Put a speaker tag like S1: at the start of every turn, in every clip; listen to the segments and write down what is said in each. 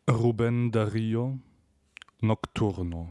S1: Rubén Darío, Nocturno.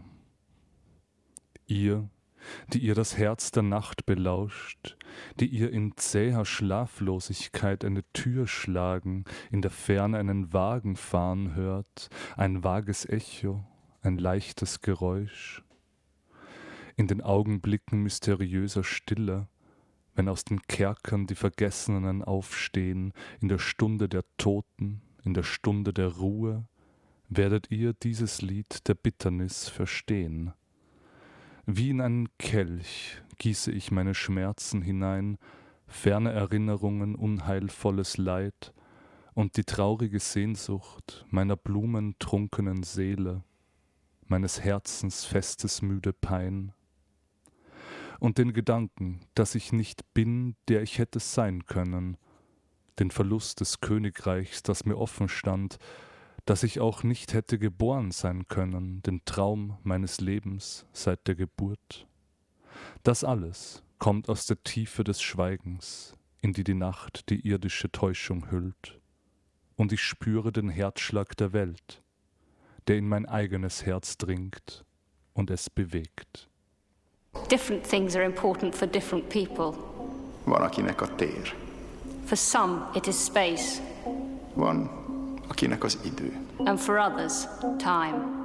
S1: Ihr, die ihr das Herz der Nacht belauscht, die ihr in zäher Schlaflosigkeit eine Tür schlagen, in der Ferne einen Wagen fahren hört, ein vages Echo, ein leichtes Geräusch. In den Augenblicken mysteriöser Stille, wenn aus den Kerkern die Vergessenen aufstehen, in der Stunde der Toten, in der Stunde der Ruhe, werdet ihr dieses Lied der Bitternis verstehen. Wie in einen Kelch gieße ich meine Schmerzen hinein, ferne Erinnerungen, unheilvolles Leid und die traurige Sehnsucht meiner blumentrunkenen Seele, meines Herzens festes müde Pein. Und den Gedanken, dass ich nicht bin, der ich hätte sein können, den Verlust des Königreichs, das mir offen stand, dass ich auch nicht hätte geboren sein können, den Traum meines Lebens seit der Geburt. Das alles kommt aus der Tiefe des Schweigens, in die Nacht die irdische Täuschung hüllt. Und ich spüre den Herzschlag der Welt, der in mein eigenes Herz dringt und es bewegt.
S2: Different things are important for different people.
S3: Van, akinek a tér.
S2: For some, it is space.
S3: Van, akinek az idő.
S2: And for others, time.